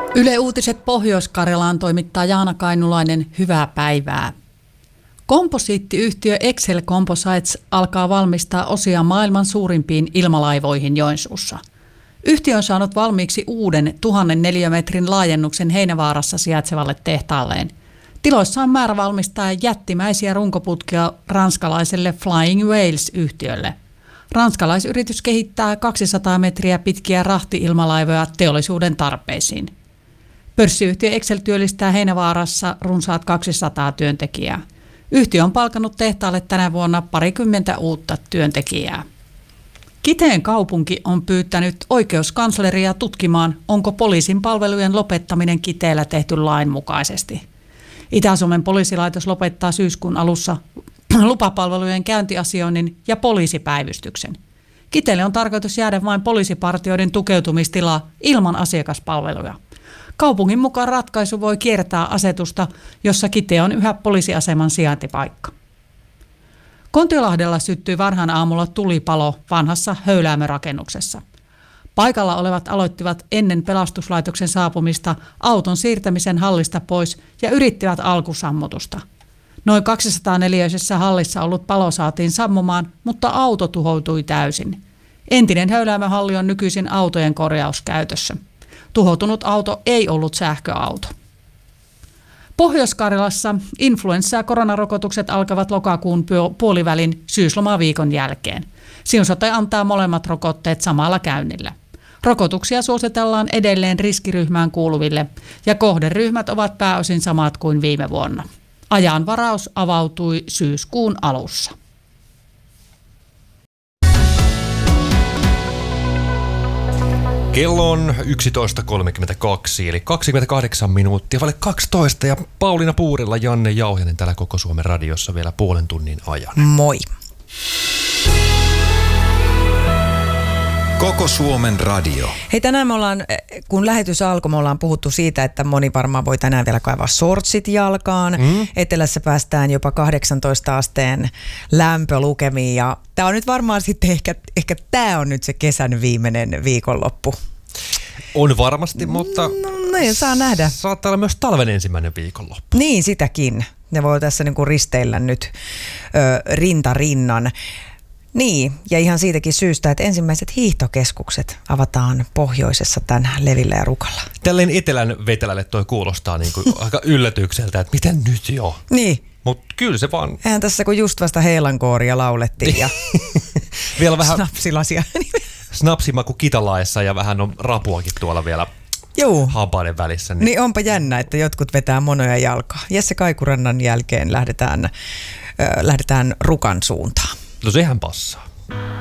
Yle Uutiset Pohjois-Karjalaan toimittaa Jaana Kainulainen. Hyvää päivää. Komposiittiyhtiö Excel Composites alkaa valmistaa osia maailman suurimpiin ilmalaivoihin Joensuussa. Yhtiö on saanut valmiiksi uuden 1000 neliömetrin laajennuksen Heinävaarassa sijaitsevalle tehtaalleen. Tiloissa on määrä valmistaa jättimäisiä runkoputkia ranskalaiselle Flying Whales-yhtiölle. Ranskalaisyritys kehittää 200 metriä pitkiä rahti-ilmalaivoja teollisuuden tarpeisiin. Pörssiyhtiö Excel työllistää Heinävaarassa runsaat 200 työntekijää. Yhtiö on palkannut tehtaalle tänä vuonna parikymmentä uutta työntekijää. Kiteen kaupunki on pyytänyt oikeuskansleria tutkimaan, onko poliisin palvelujen lopettaminen Kiteellä tehty lainmukaisesti. Itä-Suomen poliisilaitos lopettaa syyskuun alussa lupapalvelujen käyntiasioinnin ja poliisipäivystyksen. Kiteelle on tarkoitus jäädä vain poliisipartioiden tukeutumistilaa ilman asiakaspalveluja. Kaupungin mukaan ratkaisu voi kiertää asetusta, jossa Kite on yhä poliisiaseman sijaintipaikka. Kontiolahdella syttyi varhain aamulla tulipalo vanhassa höyläämörakennuksessa. Paikalla olevat aloittivat ennen pelastuslaitoksen saapumista auton siirtämisen hallista pois ja yrittivät alkusammutusta. Noin 204-neliöisessä hallissa ollut palo saatiin sammumaan, mutta auto tuhoutui täysin. Entinen höyläämöhalli on nykyisin autojen korjauskäytössä. Tuhoutunut auto ei ollut sähköauto. Pohjois-Karjalassa influenssa- ja koronarokotukset alkavat lokakuun puolivälin syyslomaviikon jälkeen. Siunsote antaa molemmat rokotteet samalla käynnillä. Rokotuksia suositellaan edelleen riskiryhmään kuuluville ja kohderyhmät ovat pääosin samat kuin viime vuonna. Ajanvaraus avautui syyskuun alussa. Kello on 11.32, eli 28 minuuttia vaille 12, ja Pauliina Puurilla, Janne Jauhiainen täällä Koko Suomen radiossa vielä puolen tunnin ajan. Moi. Koko Suomen radio. Hei, tänään me ollaan, kun lähetys alkoi, me ollaan puhuttu siitä, että moni varmaan voi tänään vielä kaivaa shortsit jalkaan. Etelässä päästään jopa 18 asteen lämpölukemiin, ja tämä on nyt varmaan sitten ehkä tämä on nyt se kesän viimeinen viikonloppu. On varmasti, mutta No saa nähdä. Saattaa olla myös talven ensimmäinen viikonloppu. Niin, sitäkin. Ne voi tässä niin kuin risteillä nyt rinta rinnan. Niin, ja ihan siitäkin syystä, että ensimmäiset hiihtokeskukset avataan pohjoisessa tämän Levillä ja Rukalla. Tälleen etelän vetelälle toi kuulostaa niin kuin aika yllätykseltä, että miten nyt jo? Niin. Mutta kyllä se vaan. Eihän tässä kun just vasta heilankooria laulettiin ja vielä vähän snapsilasia. Snapsimaku kitalaessa ja vähän on rapuakin tuolla vielä hampaiden välissä. Niin onpa jännä, että jotkut vetää monoja jalkaa. Jesse Kaikurannan jälkeen lähdetään Rukan suuntaan. No sehän passaa.